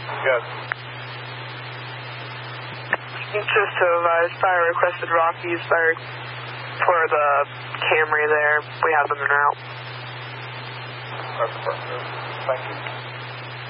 Yes. Just to advise, fire requested Rockies for the Camry there. We have them en route. That's perfect. Thank you.